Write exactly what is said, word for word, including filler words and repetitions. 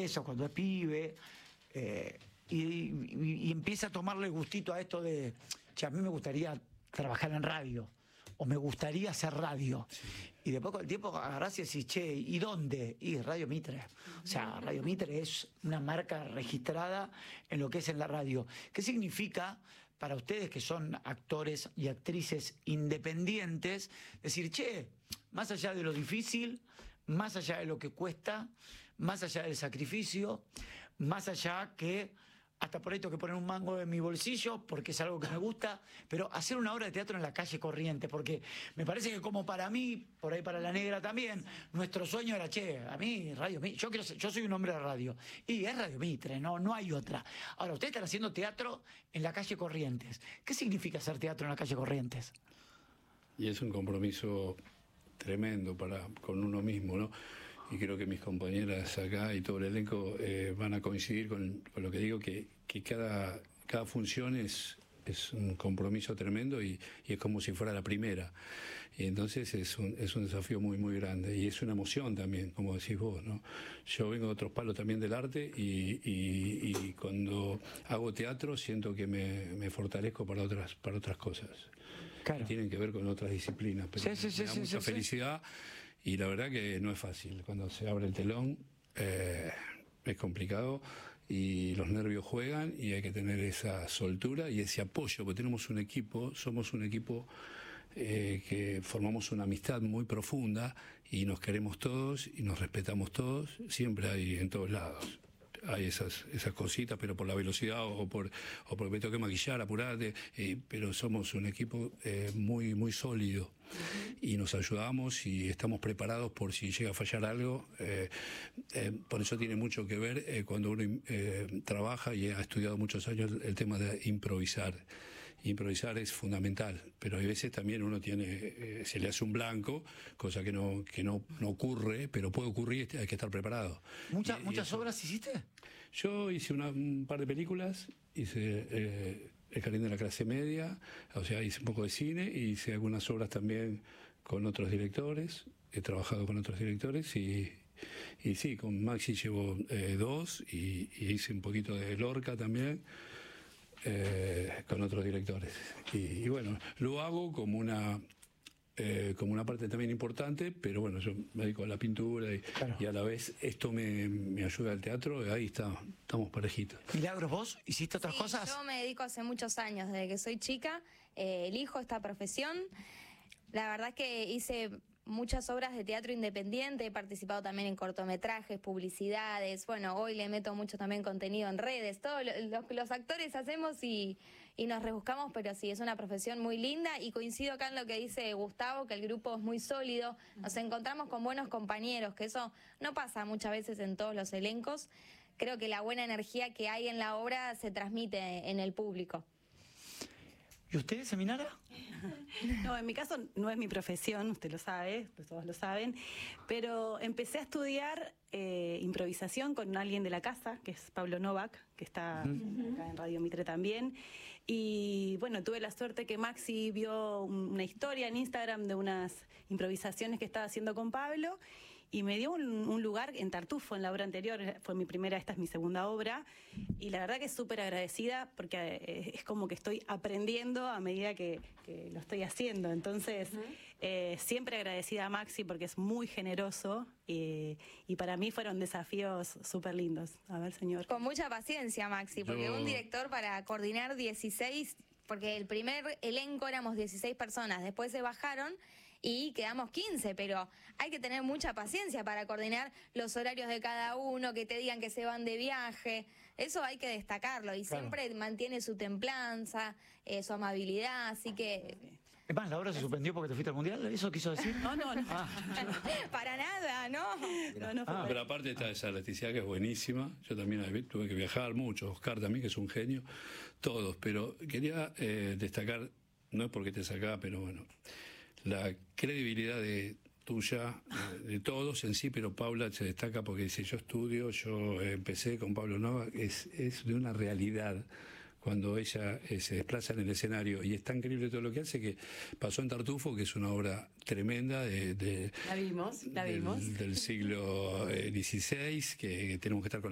eso, cuando es pibe, eh, y, y, y empieza a tomarle gustito a esto de, che, a mí me gustaría trabajar en radio, o me gustaría hacer radio. Sí. Y después con el tiempo agarrás y decís, che, ¿y dónde? Y Radio Mitre. O sea, Radio Mitre es una marca registrada en lo que es en la radio. ¿Qué significa para ustedes que son actores y actrices independientes? Decir, che, más allá de lo difícil, más allá de lo que cuesta, más allá del sacrificio, más allá que hasta por ahí tengo que poner un mango en mi bolsillo porque es algo que me gusta, pero hacer una obra de teatro en la calle corriente, porque me parece que como para mí, por ahí para la negra también, nuestro sueño era, che, a mí Radio Mitre, yo, quiero ser, yo soy un hombre de radio, y es Radio Mitre, no, no hay otra. Ahora, ustedes están haciendo teatro en la calle Corrientes. ¿Qué significa hacer teatro en la calle Corrientes? Y es un compromiso tremendo para con uno mismo, ¿no? Y creo que mis compañeras acá y todo el elenco eh, van a coincidir con, con lo que digo, que, que cada, cada función es, es un compromiso tremendo y, y es como si fuera la primera. Y entonces es un, es un desafío muy, muy grande y es una emoción también, como decís vos, ¿no? Yo vengo de otros palos también del arte y, y, y cuando hago teatro siento que me, me fortalezco para otras, para otras cosas. Claro. Que tienen que ver con otras disciplinas. Pero sí, sí, sí, me da sí, mucha sí, felicidad. Sí. Y la verdad que no es fácil. Cuando se abre el telón eh, es complicado y los nervios juegan y hay que tener esa soltura y ese apoyo, porque tenemos un equipo, somos un equipo eh, que formamos una amistad muy profunda y nos queremos todos y nos respetamos todos, siempre hay en todos lados. Hay esas esas cositas, pero por la velocidad o por o porque me tengo que maquillar, apurarte, eh, pero somos un equipo eh, muy muy sólido y nos ayudamos y estamos preparados por si llega a fallar algo. Eh, eh, por eso tiene mucho que ver eh, cuando uno eh, trabaja y ha estudiado muchos años el tema de improvisar. Improvisar es fundamental, pero hay veces también uno tiene, eh, se le hace un blanco, cosa que no que no, no ocurre, pero puede ocurrir, hay que estar preparado. ¿Mucha, y, ¿Muchas y eso, obras hiciste? Yo hice una, un par de películas, hice eh, El Jardín de la Clase Media, o sea, hice un poco de cine, y hice algunas obras también con otros directores, he trabajado con otros directores y... Y sí, con Maxi llevo eh, dos y, y hice un poquito de Lorca también. Eh, con otros directores y, y bueno, lo hago como una eh, como una parte también importante, pero bueno, yo me dedico a la pintura y, claro. y a la vez esto me, me ayuda al teatro y ahí está, estamos parejitos. Milagros, ¿vos hiciste otras sí, cosas? Yo me dedico hace muchos años, desde que soy chica, eh, elijo esta profesión. La verdad es que hice muchas obras de teatro independiente, he participado también en cortometrajes, publicidades, bueno, hoy le meto mucho también contenido en redes, todo lo, lo que los actores hacemos y, y nos rebuscamos, pero sí, es una profesión muy linda y coincido acá en lo que dice Gustavo, que el grupo es muy sólido, nos encontramos con buenos compañeros, que eso no pasa muchas veces en todos los elencos, creo que la buena energía que hay en la obra se transmite en el público. ¿Y usted, Seminara? No, en mi caso no es mi profesión, usted lo sabe, pues todos lo saben, pero empecé a estudiar eh, improvisación con alguien de la casa, que es Pablo Novak, que está uh-huh. acá en Radio Mitre también, y bueno, tuve la suerte que Maxi vio una historia en Instagram de unas improvisaciones que estaba haciendo con Pablo, y me dio un, un lugar en Tartufo, en la obra anterior, fue mi primera, esta es mi segunda obra, y la verdad que es súper agradecida porque es como que estoy aprendiendo a medida que, que lo estoy haciendo, entonces uh-huh. eh, siempre agradecida a Maxi porque es muy generoso y, y para mí fueron desafíos súper lindos. A ver, señor. Con mucha paciencia, Maxi, porque Yo... un director para coordinar dieciséis, porque el primer elenco éramos dieciséis personas, después se bajaron y quedamos quince, pero hay que tener mucha paciencia para coordinar los horarios de cada uno, que te digan que se van de viaje, eso hay que destacarlo, y claro. siempre mantiene su templanza, eh, su amabilidad, así que... Es más, ¿la obra se suspendió porque te fuiste al Mundial? ¿Eso quiso decir? No, no, no. Ah. Para nada, ¿no? no, no ah. Pero aparte está esa Leticia que es buenísima, yo también tuve que viajar mucho, Oscar también, que es un genio, todos, pero quería eh, destacar, no es porque te sacaba, pero bueno... la credibilidad de tuya, de todos en sí, pero Paula se destaca porque dice, yo estudio, yo empecé con Pablo Nova, es, es de una realidad cuando ella eh, se desplaza en el escenario y es tan increíble todo lo que hace que pasó en Tartufo, que es una obra tremenda de, de la vimos, la del, vimos. del siglo dieciséis, que, que tenemos que estar con